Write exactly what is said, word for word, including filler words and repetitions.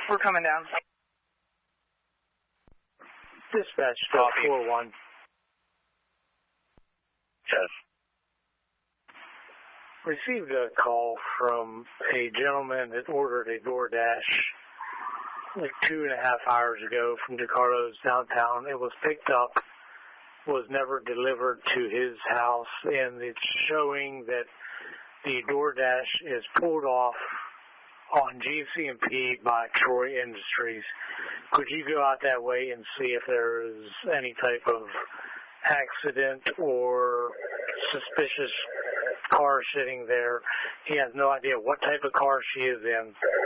We're coming down. Dispatch still four one. Yes. Received a call from a gentleman that ordered a DoorDash like two and a half hours ago from DeCarlo's downtown. It was picked up, was never delivered to his house, and it's showing that the DoorDash is pulled off on G C and P by Troy Industries. Could you go out that way and see if there is any type of accident or suspicious car sitting there? He has no idea what type of car she is in.